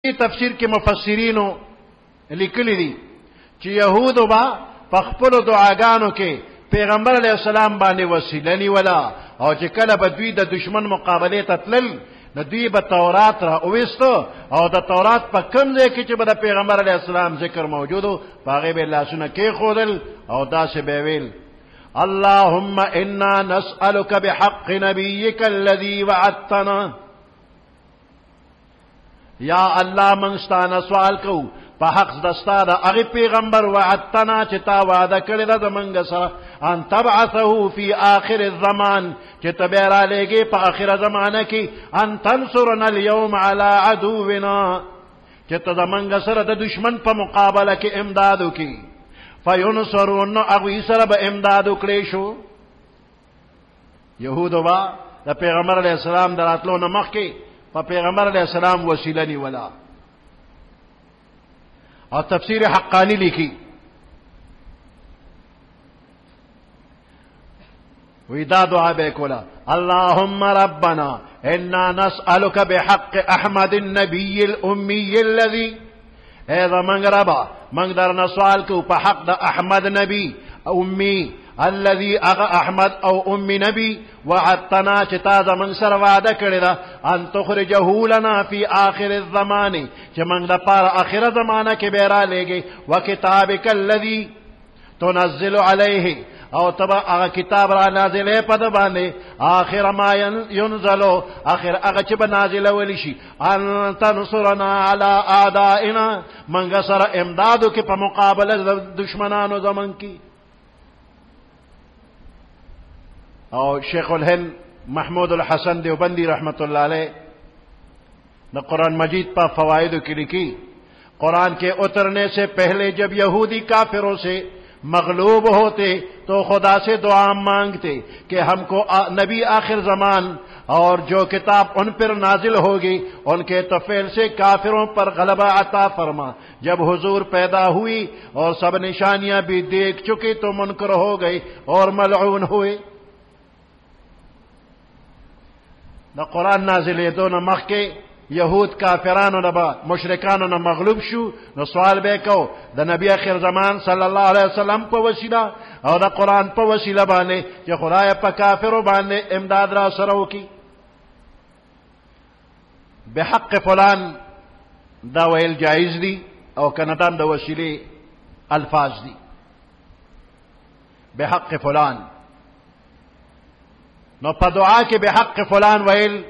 تفسیر کې مفسرینو لیکلی دي چې یهودو با په خپلو دعاګانو کې پیغمبر علیه السلام باندې وسیله نیوله، او چې کله به دوی د دشمن مقابلې ته تلل نو دوی به تورات را اویستو، او د تورات په کوم ځای کې چې به د پیغمبر علیه السلام ذکر موجودو په هغې به لاسونه کېښودل او داسې به ویل: اللهم انا نسألك بحق نبيك الذي وعدتنا. یا الله من ستانه سوال کو په حق دستا د هغه پیغمبر وعدتنا چې تا وعده کړی ده زمونږ سره، ان تبعثه فی آخر الزمان چې ته بیا رالیږې په آخره زمانه کې، ان تنصرنا اليوم علی عدونا چې ته زمونږ سره د دشمن په مقابله کې امداد وکړي. فینصرون، نو هغوی سره به امداد وکړی شو. یهودو به د پیغمبر علیه السلام د راتلو نه مخکې په پیغمبر علیه السلام وسیله نیوله. اور تفسیر حقانی لکھی ویدا دعا بے کولا: اللهم ربنا انا نسألك بحق احمد النبی الامی الذي، اے زمانگ ربا منگ درنا سوال کو پا حق دا احمد نبی امی الذي اغا احمد او امی نبی وعدتنا چتا زمانگ سر وعدہ کرده ان تخرجه لنا فی آخر الزمان چه منگ دا پار آخر زمانہ کے بیرا لے گئی وکتابک الذي تنزل علیہ، او تبا اغا کتاب را نازلے پد باندے آخر ما ینزلو آخر اغا چب نازل ولیشی ان تنصرنا علی آدائنا منگا سر امدادو کی پا مقابل دشمنانو زمن کی. او شیخ الہند محمود الحسن دیوبندی رحمت اللہ علیہ نے قرآن مجید پر فوائدوں کی لکھی: قرآن کے اترنے سے پہلے جب یہودی کافروں سے مغلوب ہوتے تو خدا سے دعا مانگتے کہ ہم کو نبی آخر زمان اور جو کتاب ان پر نازل ہوگی ان کے توفیل سے کافروں پر غلبہ عطا فرما. جب حضور پیدا ہوئی اور سب نشانیاں بھی دیکھ چکی تو منکر ہو گئی اور ملعون ہوئے. دا قرآن نازلې دون مخکې یهود کافرانو نه به مشرکانو نه مغلوب شو، نو سوال به کو د نبی اخر زمان صلی الله علیه وسلم په وسیله او د قرآن په وسیله باندې چې خدای په کافرو باندې امداد را سره وکړي. بحق فلان دا ویل جایز دي او کنه دا د وسیلې الفاظ دي. بحق فلان نو په دعا کې بحق فلان ویل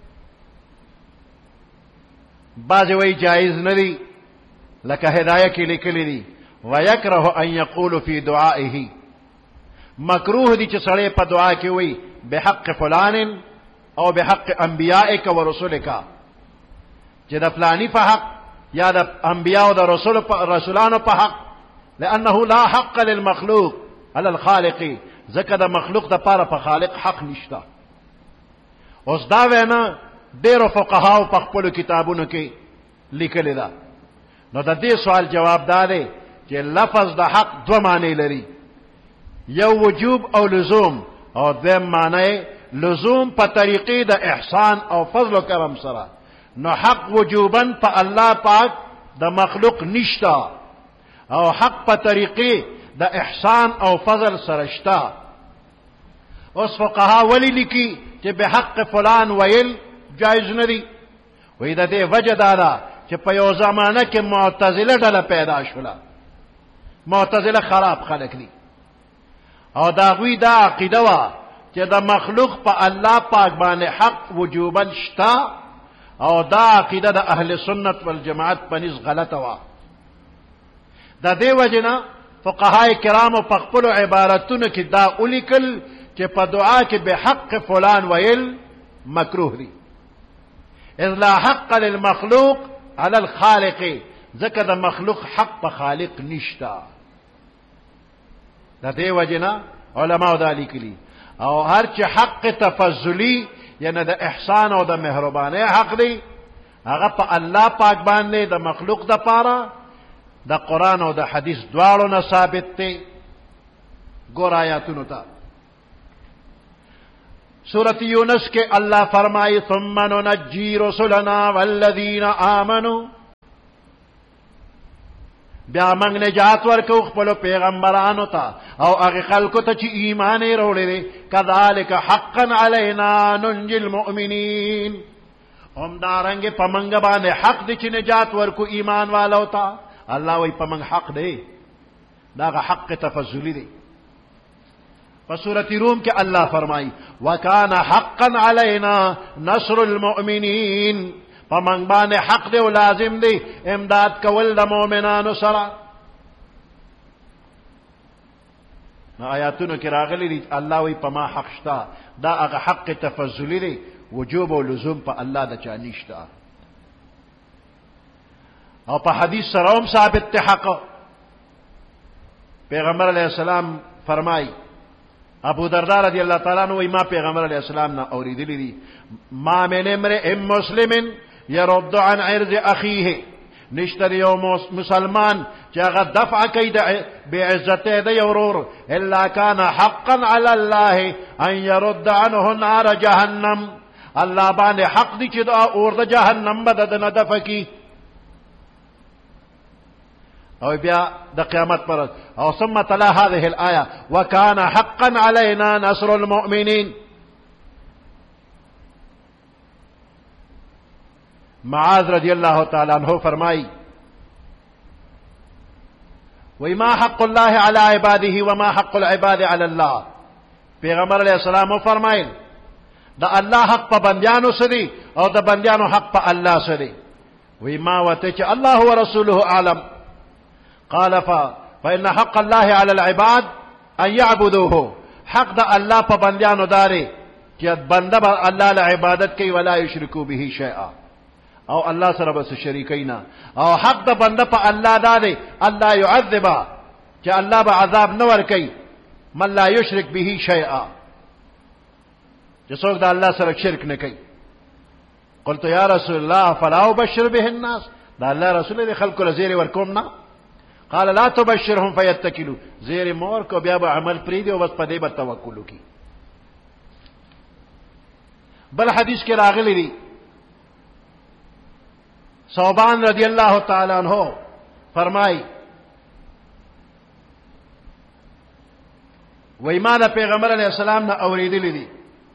بعضی وی جائز ندی، لکه هدایه کې لیکلی دي: ویکره ان یقول فی دعائه، مکروه دي چې سړی په دعا کې وی بحق فلان او بحق انبیائک و رسولک، چې د فلانی په حق یا د انبیاء او د رسولانو په حق، لانه لا حق للمخلوق علی الخالق، ځکه د مخلوق د پاره په خالق حق نشته. اوس دا وینا ډیرو فقهاو په خپلو کتابونو کې لیکلې ده. نو د دې سوال جواب دا دی چې لفظ د حق دوه معنی لري، یو وجوب او لزوم، او دویم معنی لزوم په طریقې د احسان او فضل و کرم سره. نو حق وجوبا په الله پاک د مخلوق نشته، او حق په طریقې د احسان او فضل سره شته. اوس فقها ولی لیکي چې بحق فلان ویل جایز ندی؟ وی د دې وجه دا ده چې په یو زمانه کې معتزله ډله پیدا شوله. معتزله خراب خلک دي، او د هغوی دا عقیده وه چې د مخلوق په الله پاک باندې حق وجوبا شته، او دا عقیده د اهل سنت والجماعت په نس غلطه وه. د دې وجه نه فقهای کرامو په خپلو عبارتونو کې دا ولیکل چې په دعا کې بحق فلان ویل مکروه دي، اذ لا حق للمخلوق على الخالق، ځکه د مخلوق حق په خالق نشته. د دې وجه نه علماء دا لیکلي. او هر چې حق تفضلی یعنی د احسان او د مهربانۍ حق دی، هغه په الله پاک باندې د مخلوق د پاره د قرآن او د حدیث دواړو نه ثابت دی. ګور آیاتونو ته سورۃ یونس کے اللہ فرمائی: ثم ننجی رسلنا والذین آمنوا بیا موږ نجات ورکو خپلو پیغمبرانو ته او هغې خلکو ته چې ایمان یې راوړی دی. کذلک حقا علینا ننجي المؤمنین، همدارنګې په موږ باندې حق دی چې نجات ورکو ایمان والو ته. الله وایي په موږ حق دی، دا هغه حق تفضلي دی. په سورة روم کې الله فرمایي وکان حقا علینا نصر المؤمنین، په موږ باندې حق دی او لازم دی امداد کول د مؤمنانو سره. آیاتونو کې راغلی دي الله وایي په ما حق شته، دا هغه حق تفضلي دی، وجوب او لزوم په الله د چا نشته. او په حدیث سره هم ثابت دی حق. پیغمبر علیه السلام فرمایي، ابو درداء رضی اللہ تعالیٰ عنہ وی ما پیغمبر علیہ السلام نا اوریدلی دی ما من امرئ مسلم يرد عن عرض اخیه، نشتر یو مسلمان چې هغه دفع کوي بعزت د یو ورور الا کان حقا علی الله ان يرد عنه نار جهنم، الله باندې حق دی چې دا اور د جهنم بد نه دفع کی. او بیا د قیامت پر او ثم تلا هذه الايه وكان حقا علينا نصر المؤمنين. معاذ رضی اللہ تعالی عنہ فرمائی وما حق الله على عباده وما حق العباد على الله، پیغمبر علیہ السلام فرمائل دا الله حق په بندیانو سره او دا بندیانو حق په الله سره. وی ما وته چې الله ورسوله اعلم. قال فإن حق الله على العباد أن يعبدوه، حق دا الله پا بندیانو داره کہ بنده با اللہ لعبادت کی ولا يشركوا به شيئا، او اللہ سره بس شریکینا. او حق دا بنده پا اللہ داره اللہ يعذبا کہ اللہ با عذاب نور کی من لا يشرك به شيئا، جسوک دا اللہ سره شرک نکی. قلت یا رسول الله فلا ابشر به الناس، دا اللہ رسول دی خلق لزیر ورکوم نا. قال لا تبشرهم فيتكلوا، زیر مور کو بیا با عمل پریدی و بس پدے با توکلو کی. بل حدیث کے راغلی دی ثوبان رضی اللہ تعالی عنہ فرمائی ویمان پیغمبر علیہ السلام نا اوریدلی دی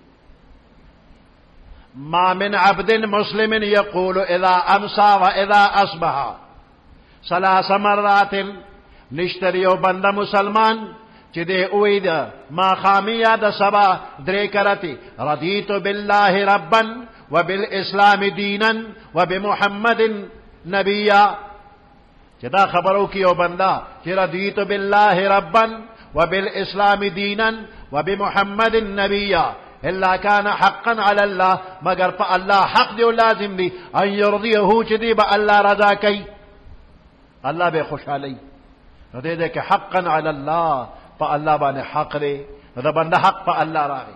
ما من عبد مسلم يقول اذا امسى واذا اصبح ثلاث مرات، نشتری او بنده مسلمان چې دې اوې ده ما خامیا د سبا درې کرتی رضیت بالله ربا وبالاسلام دینا وبمحمد نبیا، چې دا خبرو کې او بنده چې رضیت بالله ربا وبالاسلام دینا وبمحمد نبیا الا كان حقا على الله، مگر په الله حق دی او لازم دی ان يرضيه چې دی به الله رضا کوي، اللہ بے خوشحالی. نو دے دے کہ حقا علی اللہ پا اللہ بانے حق دے، نو دا بندہ حق پا اللہ راگے.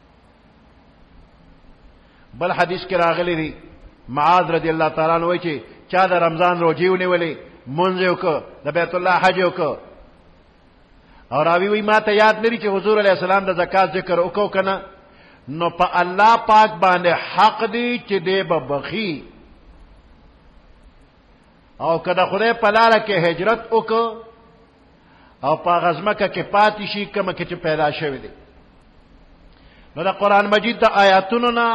بل حدیث کے راغلی دی معاذ رضی اللہ تعالیٰ عنہ ویچے چا دا رمضان روجیونے والے منزیو کو دا بیت اللہ حجیو کو. اور آوی وی ما تا یاد نری چے حضور علیہ السلام دا زکاة ذکر اکو کنا، نو پا اللہ پاک بانے حق دی چے دے ببخی او کدا خدای پلاره کې هجرت وکړه او په غزمکه کې پاتې شي کومه کې چې پیدا شوی دی. نو د قرآن مجید د آیاتونو نه